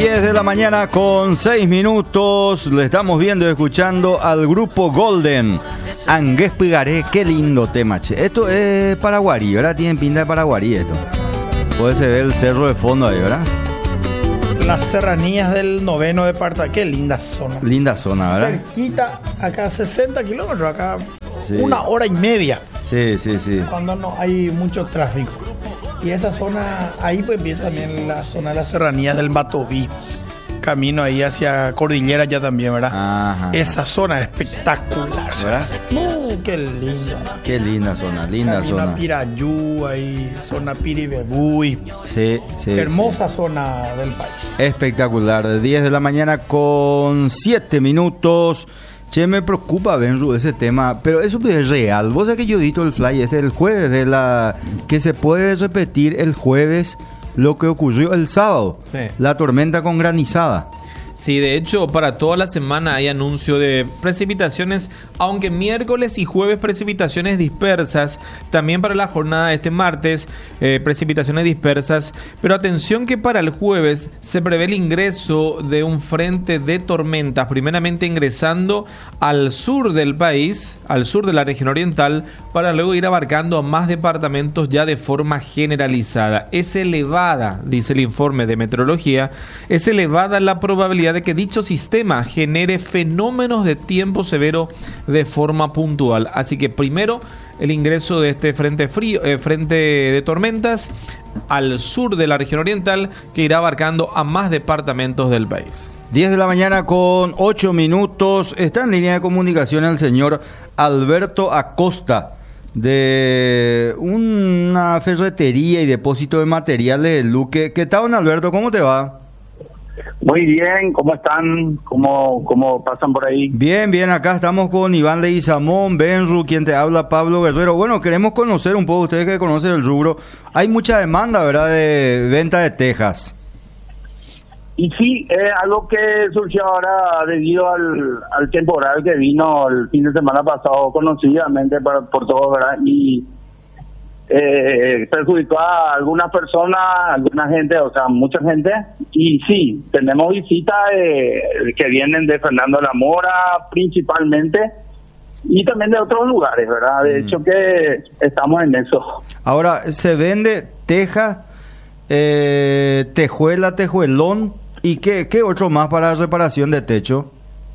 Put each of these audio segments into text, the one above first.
10 de la mañana con 6 minutos. Le estamos viendo y escuchando al grupo Golden. Angués Pigaré, qué lindo tema, che. Esto es paraguarí, ¿verdad? Tienen pinta de paraguarí esto. Puede ser el cerro de fondo ahí, ¿verdad? Las serranías del 9º departamento. Qué linda zona. Linda zona, ¿verdad? Cerquita, acá 60 kilómetros, acá Sí. 1 hora y media. Sí, sí, sí. Cuando no hay mucho tráfico. Y esa zona, ahí pues empieza también la zona de las serranías del Matoví. Camino ahí hacia Cordillera ya también, ¿verdad? Ajá. Esa zona es espectacular, ¿Verdad? qué lindo. Qué linda zona, linda Camino zona. a Pirayú, ahí, zona Piribebuy. Sí, sí. Hermosa zona del país. Espectacular. 10 de la mañana con 7 minutos. Che, me preocupa, Benru, ese tema, pero eso es real. Vos sabés que yo he visto el fly este del jueves, que se puede repetir el jueves lo que ocurrió el sábado. Sí. La tormenta con granizada. Sí, de hecho, para toda la semana hay anuncio de precipitaciones, aunque miércoles y jueves precipitaciones dispersas, también para la jornada de este martes, precipitaciones dispersas, pero atención que para el jueves se prevé el ingreso de un frente de tormentas, primeramente ingresando al sur del país, al sur de la región oriental, para luego ir abarcando a más departamentos ya de forma generalizada. Es elevada, dice el informe de meteorología, es elevada la probabilidad de que dicho sistema genere fenómenos de tiempo severo de forma puntual. Así que primero el ingreso de este frente de tormentas al sur de la región oriental, que irá abarcando a más departamentos del país. 10 de la mañana con 8 minutos. Está en línea de comunicación el señor Alberto Acosta, de una ferretería y depósito de materiales de Luque. ¿Qué tal, don Alberto? ¿Cómo te va? Muy bien, ¿cómo están? ¿Cómo pasan por ahí? Bien, bien, acá estamos con Iván Leguizamón, Benru, quien te habla, Pablo Guerrero. Bueno, queremos conocer un poco, ustedes que conocen el rubro, hay mucha demanda, ¿verdad?, de venta de tejas. Y sí, algo que surgió ahora debido al temporal que vino el fin de semana pasado, conocidamente por todos, ¿verdad? Y perjudicó a algunas personas, alguna gente, o sea, mucha gente. Y sí, tenemos visitas que vienen de Fernando de la Mora principalmente, y también de otros lugares, ¿verdad? De hecho que estamos en eso. Ahora, se vende teja, tejuela, tejuelón, ¿y qué otro más para reparación de techo?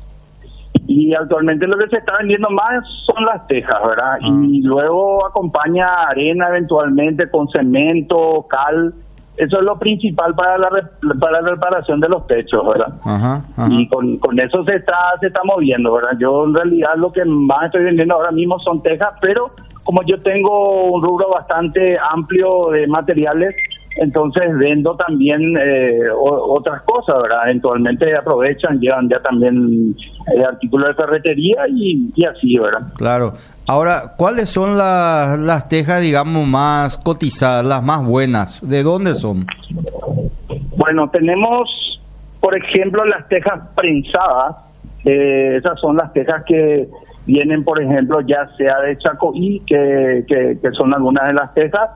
Y actualmente lo que se está vendiendo más son las tejas, ¿verdad? Y luego acompaña arena eventualmente con cemento, cal. Eso es lo principal para la reparación de los techos, ¿verdad? Ajá. Y con eso se está moviendo, ¿verdad? Yo en realidad lo que más estoy vendiendo ahora mismo son tejas, pero como yo tengo un rubro bastante amplio de materiales, entonces vendo también otras cosas, ¿verdad? Eventualmente aprovechan, llevan ya también artículos de ferretería y así, ¿verdad? Claro. Ahora, ¿cuáles son las tejas, digamos, más cotizadas, las más buenas? ¿De dónde son? Bueno, tenemos, por ejemplo, las tejas prensadas. Esas son las tejas que vienen, por ejemplo, ya sea de Chacoí, que son algunas de las tejas.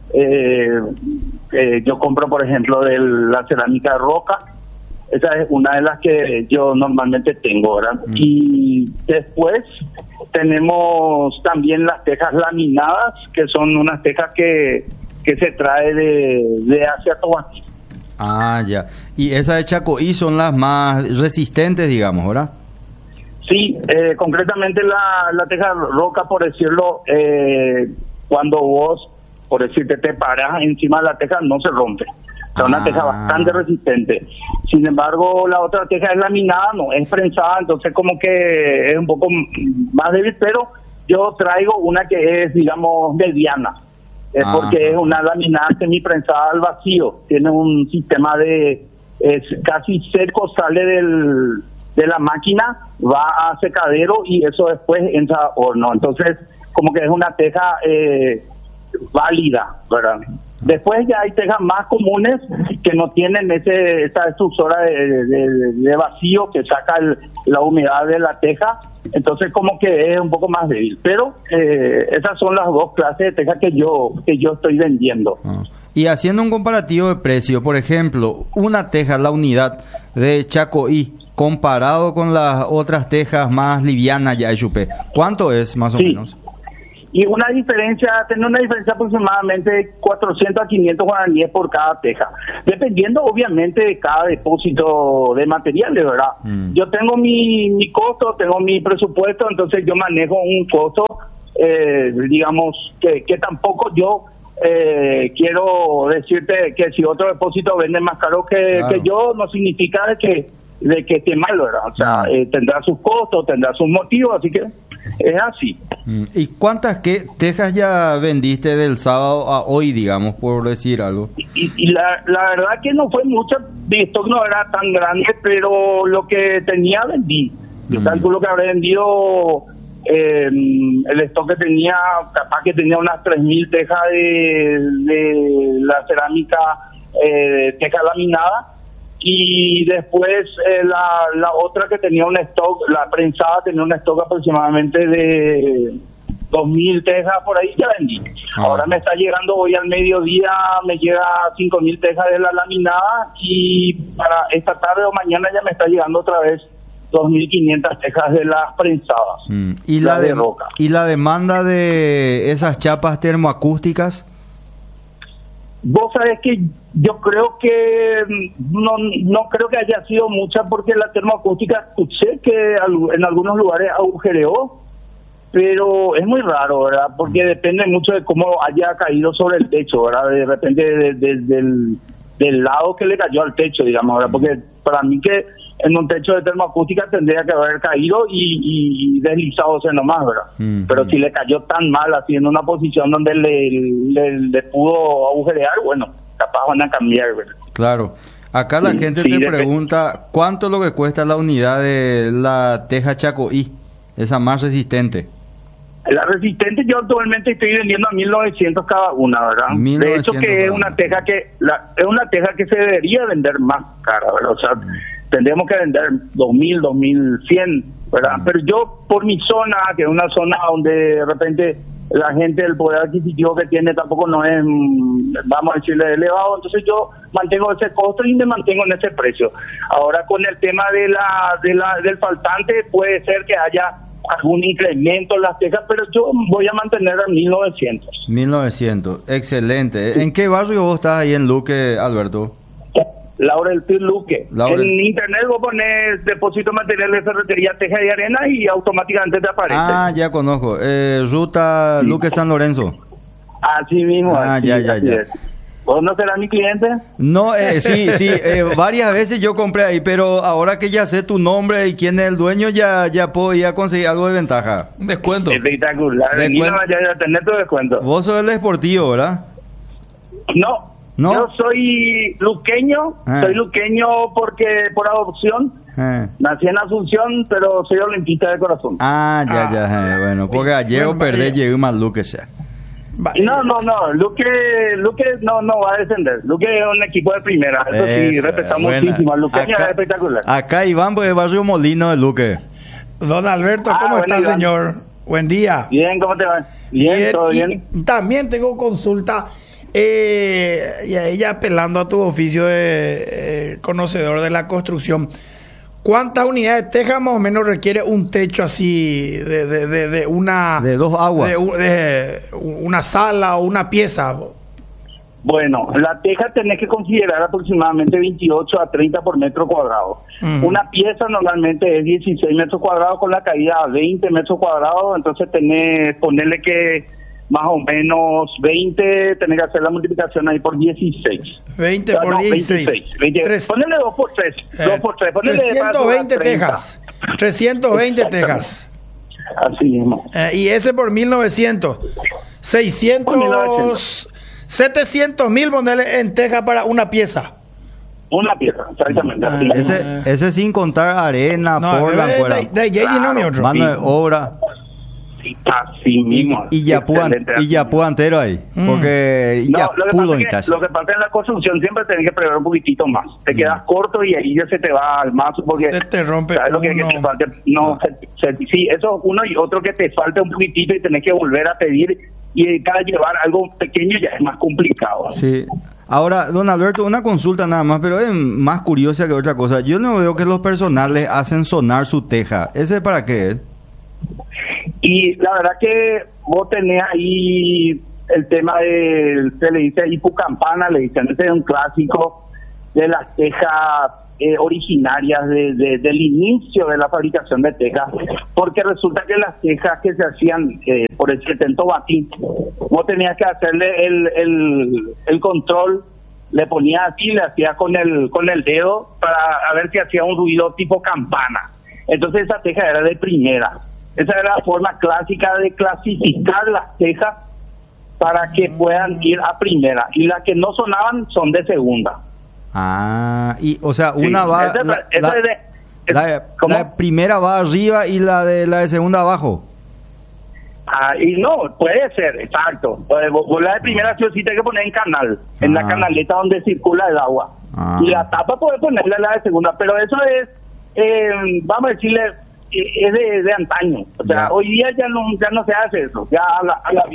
Yo compro, por ejemplo, de la cerámica roca. Esa es una de las que yo normalmente tengo, ¿verdad? Y después tenemos también las tejas laminadas, que son unas tejas que se trae de Asia Tobatí. Ah, ya. Y esas de Chacoí son las más resistentes, digamos, ¿verdad? Sí, concretamente la teja roca, por decirlo, cuando vos, por decirte, te paras encima de la teja, no se rompe. O sea, una teja bastante resistente. Sin embargo, la otra teja es laminada, no es prensada, entonces como que es un poco más débil, pero yo traigo una que es, digamos, mediana. Es porque es una laminada semiprensada al vacío. Tiene un sistema es casi seco, sale de la máquina, va a secadero y eso después entra a horno. Entonces, como que es una teja válida, ¿verdad? Después ya hay tejas más comunes que no tienen esa extrusora de vacío que saca la humedad de la teja, entonces como que es un poco más débil. Pero esas son las dos clases de tejas que yo estoy vendiendo. Y haciendo un comparativo de precio, por ejemplo, una teja, la unidad de Chacoí, comparado con las otras tejas más livianas ya de Chupé, ¿cuánto es más o menos? Y tiene una diferencia aproximadamente de 400 a 500 guaraníes por cada teja, dependiendo obviamente de cada depósito de materiales, ¿verdad? Yo tengo mi costo, tengo mi presupuesto, entonces yo manejo un costo, digamos, que tampoco yo quiero decirte que si otro depósito vende más caro que yo, no significa de que esté mal, ¿verdad? O sea, tendrá sus costos, tendrá sus motivos, así que es así. ¿Y cuántas tejas ya vendiste del sábado a hoy, digamos, por decir algo? Y la verdad que no fue mucho, mi stock no era tan grande, pero lo que tenía vendí. Yo calculo que habré vendido el stock que tenía, capaz que tenía unas 3.000 tejas de la cerámica, teja laminada. Y después la otra que tenía un stock, la prensada tenía un stock aproximadamente de 2.000 tejas por ahí, ya vendí. Ahora me está llegando hoy al mediodía, me llega 5.000 tejas de la laminada y para esta tarde o mañana ya me está llegando otra vez 2.500 tejas de las prensadas. ¿Y la de roca? ¿Y la demanda de esas chapas termoacústicas? Vos sabés que yo creo que no creo que haya sido mucha, porque la termoacústica escuché que en algunos lugares agujereó, pero es muy raro, ¿verdad? Porque depende mucho de cómo haya caído sobre el techo, ¿verdad? De repente del lado que le cayó al techo, digamos, ¿verdad? Porque para mí que en un techo de termoacústica tendría que haber caído y deslizadose nomás, ¿verdad? Pero si le cayó tan mal, así en una posición donde le pudo agujerear, bueno, capaz van a cambiar, ¿verdad? Claro. Acá la gente te pregunta, ¿cuánto es lo que cuesta la unidad de la teja Chacoí, esa más resistente? La resistente yo actualmente estoy vendiendo a 1.900 cada una, ¿verdad? De hecho que es una teja que se debería vender más cara, ¿verdad? O sea, tendríamos que vender 2.000, 2.100, ¿verdad? Pero yo por mi zona, que es una zona donde de repente la gente, el poder adquisitivo que tiene tampoco no es, vamos a decirle, elevado, entonces yo mantengo ese costo y me mantengo en ese precio. Ahora con el tema del faltante puede ser que haya algún incremento en las tejas, pero yo voy a mantener a 1.900. 1.900, excelente. ¿En qué barrio vos estás ahí en Luque, Alberto? Laurel Pir Luque. En internet vos pones depósito material de ferretería, teja y arena y automáticamente te aparece. Ah, ya conozco. Ruta sí. Luque San Lorenzo. Así mismo. Ah, así, ya. ¿Vos no serás mi cliente? No, sí. Varias veces yo compré ahí, pero ahora que ya sé tu nombre y quién es el dueño, ya puedo ir a conseguir algo de ventaja. Un descuento. Espectacular. Vaya a tener tu descuento. Vos sos el deportivo, ¿verdad? No. Yo soy luqueño. Soy luqueño porque por adopción. Nací en Asunción, pero soy olimpista de corazón. Ya. Bueno, porque gallego perdés, llegué más Luque ya. No, Luque no va a descender. Luque es un equipo de primera. Eso sí, respetamos muchísimo. Luque es espectacular. Acá Iván, pues barrio Molino de Luque. Don Alberto, ¿cómo está, Iván, señor? Buen día. Bien, ¿cómo te va? Bien, todo bien. También tengo consulta. Y ella apelando a tu oficio de conocedor de la construcción. ¿Cuántas unidades de teja más o menos requiere un techo así de una... De dos aguas. De una sala o una pieza? Bueno, la teja tenés que considerar aproximadamente 28 a 30 por metro cuadrado. Una pieza normalmente es 16 metros cuadrados con la caída a 20 metros cuadrados, entonces ponerle que más o menos 20, tenés que hacer la multiplicación ahí por 16. 20 por 16. 20. Ponele 2 por 3. 2 por 3. Ponele 320 tejas. 320 tejas. Así mismo. Y ese por 1.900. 700.000 ponele en teja para una pieza. Una pieza, exactamente. Ese sin contar arena, porla, fuera. Mano de obra. Así mismo. Y ya entero ahí. Porque ya pudo en casa. Lo que pasa en la construcción siempre tenés que prever un poquitito más. Te quedas corto y ahí ya se te va al mazo porque se te rompe. ¿Sabes lo que te falta? Sí, eso es uno y otro que te falta un poquitito y tenés que volver a pedir y para llevar algo pequeño ya es más complicado. Sí. Ahora, don Alberto, una consulta nada más, pero es más curiosa que otra cosa. Yo no veo que los personales hacen sonar su teja. ¿Ese para qué es? Y la verdad que vos tenés ahí el tema se le dice hipocampana, le dicen, ese es un clásico de las tejas originarias del inicio de la fabricación de tejas, porque resulta que las tejas que se hacían por el 70 batín, vos tenías que hacerle el control, le ponías así, le hacías con el dedo para a ver si hacía un ruido tipo campana. Entonces esa teja era de primera. Esa era la forma clásica de clasificar las tejas para que puedan ir a primera, y las que no sonaban son de segunda. Ah, y o sea, una Sí, va... ¿Cómo? La primera va arriba y la de segunda abajo. Ah, y no, puede ser, exacto. Vos la de primera sí o sí tenés que poner en canal, en la canaleta donde circula el agua. Y la tapa puede ponerle la de segunda, pero eso es, vamos a decirle, es de antaño. O sea, hoy día ya no se hace eso. Ya a la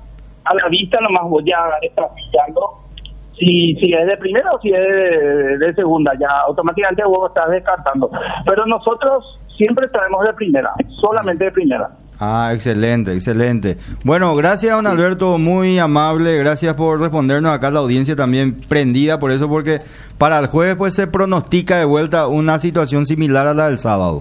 vista nomás vos ya estás pillando si es de primera o si es de segunda, ya automáticamente vos estás descartando. Pero nosotros siempre traemos de primera, solamente de primera. Ah, excelente, excelente. Bueno, gracias, don Alberto, muy amable, gracias por respondernos acá, la audiencia también prendida por eso, porque para el jueves pues se pronostica de vuelta una situación similar a la del sábado.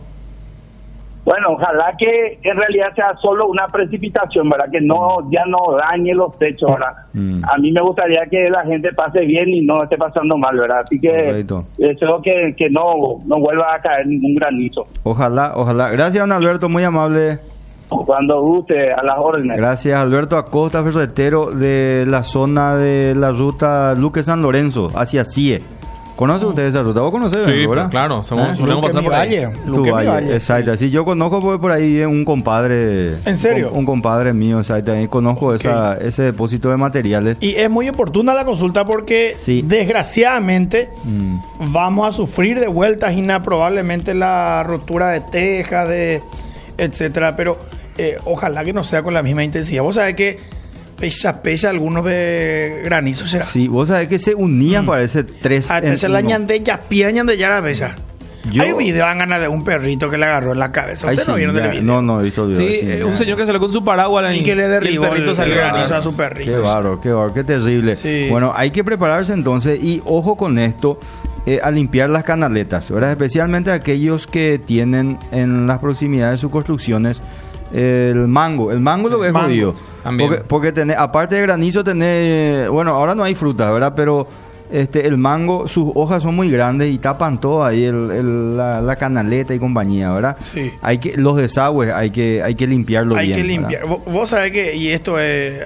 Bueno, ojalá que en realidad sea solo una precipitación, ¿verdad? Que ya no dañe los techos, ¿verdad? A mí me gustaría que la gente pase bien y no esté pasando mal, ¿verdad? Así que deseo que no vuelva a caer ningún granizo. Ojalá. Gracias, don Alberto, muy amable. Cuando guste, a las órdenes. Gracias, Alberto Acosta, ferretero de la zona de la ruta Luque San Lorenzo, hacia CIE. ¿Conoce usted esa ruta? ¿Vos conocés? Sí, ¿verdad? Claro, solemos pasar por ahí. Tu valle, exacto. Sí, yo conozco porque por ahí un compadre. ¿En serio? Un compadre mío, exacto. Ahí conozco ese depósito de materiales. Y es muy oportuna la consulta porque desgraciadamente vamos a sufrir de vueltas probablemente la rotura de tejas, etcétera. Pero ojalá que no sea con la misma intensidad. Vos sabés que pesa algunos de granizo será. Sí, vos sabés que se unían para ese 3 hasta se la ñandeya, de ya la besa. Hay un video, dan ganas de un perrito que le agarró en la cabeza. ¿Ustedes no vieron el video? No he visto el video. Sí, un señor que salió con su paraguas y que le derribó el perrito salió granizo a su perrito. Qué bárbaro, qué terrible. Sí. Bueno, hay que prepararse entonces y ojo con esto. A limpiar las canaletas, ¿verdad? Especialmente aquellos que tienen en las proximidades de sus construcciones el mango lo que es jodido. Porque aparte de granizo bueno, ahora no hay fruta, ¿verdad? Pero el mango, sus hojas son muy grandes y tapan todo ahí la canaleta y compañía, ¿verdad? Sí. Los desagües hay que limpiarlo bien. Hay que limpiar. Vos sabés que, y esto es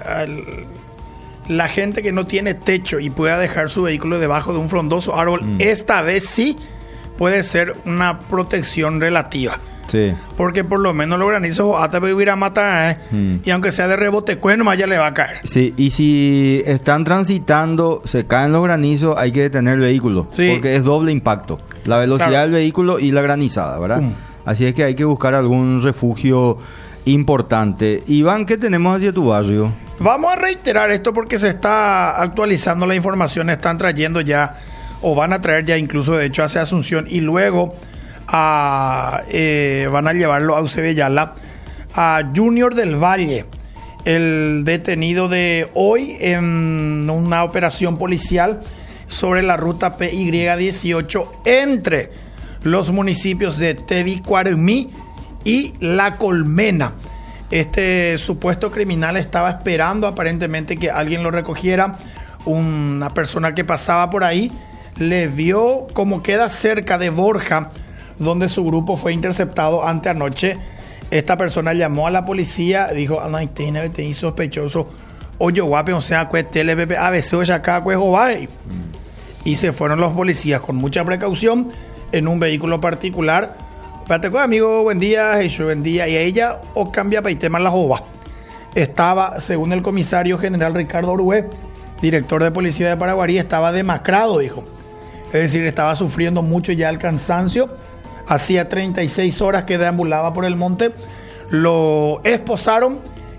la gente que no tiene techo y pueda dejar su vehículo debajo de un frondoso árbol, esta vez sí puede ser una protección relativa. Sí. Porque por lo menos los granizos hasta vivir a matar, y aunque sea de rebote, nomás ya le va a caer. Sí, y si están transitando, se caen los granizos, hay que detener el vehículo. Sí. Porque es doble impacto. La velocidad del vehículo y la granizada, ¿verdad? Así es que hay que buscar algún refugio importante. Iván, ¿qué tenemos hacia tu barrio? Vamos a reiterar esto porque se está actualizando la información, están trayendo ya, o van a traer ya incluso, de hecho, hacia Asunción, y luego van a llevarlo a Eusebio a Junior del Valle, el detenido de hoy en una operación policial sobre la ruta PY18 entre los municipios de Tebicuarumí y La Colmena. Este supuesto criminal estaba esperando aparentemente que alguien lo recogiera. Una persona que pasaba por ahí le vio como queda cerca de Borja, donde su grupo fue interceptado anteanoche. Esta persona llamó a la policía, dijo, tiene sospechoso, oye guape, o sea, TLPP, ABC o acá, y se fueron los policías con mucha precaución en un vehículo particular. Espérate, amigo, buen día, buen día. Y ella o cambia para el tema la jova. Estaba, según el comisario general Ricardo Orué, director de policía de Paraguarí, estaba demacrado, dijo. Es decir, estaba sufriendo mucho ya el cansancio. Hacía 36 horas que deambulaba por el monte. Lo esposaron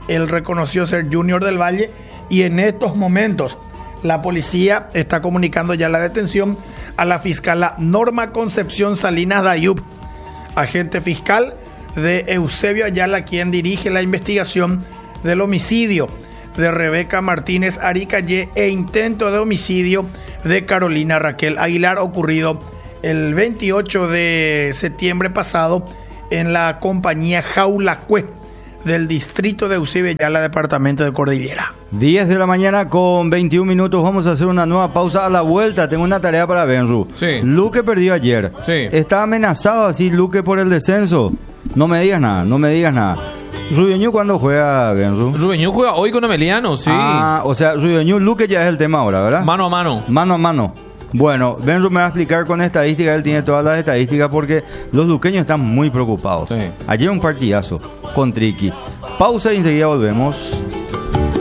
Él reconoció ser Junior del Valle y en estos momentos la policía está comunicando ya la detención a la fiscala Norma Concepción Salinas Dayub, agente fiscal de Eusebio Ayala, quien dirige la investigación del homicidio de Rebeca Martínez Aricalle e intento de homicidio de Carolina Raquel Aguilar, ocurrido el 28 de septiembre pasado en la compañía Jaulacue del distrito de Eusebio Ayala, departamento de Cordillera. 10 de la mañana con 21 minutos. Vamos a hacer una nueva pausa. A la vuelta tengo una tarea para Benru. Sí. Luque perdió ayer. Sí. Está amenazado así Luque por el descenso. No me digas nada, no me digas nada. Rubeñú, ¿cuándo juega, Benru? Rubeñú juega hoy con Emeliano, sí. Ah, o sea, Rubeñú, Luque ya es el tema ahora, ¿verdad? Mano a mano. Mano a mano. Bueno, Benru me va a explicar con estadísticas. Él tiene todas las estadísticas porque los luqueños están muy preocupados. Sí. Ayer un partidazo con Triqui. Pausa y enseguida volvemos.